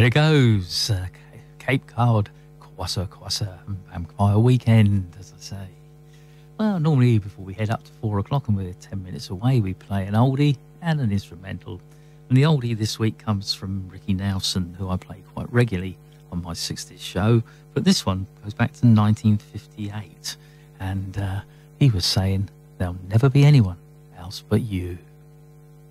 There it goes. Cape Cod, Kwassa Kwassa, Vampire Weekend, as I say. Well, normally before we head up to 4 o'clock and we're 10 minutes away, we play an oldie and an instrumental. And the oldie this week comes from Ricky Nelson, who I play quite regularly on my 60s show. But this one goes back to 1958. And he was saying, there'll never be anyone else but you.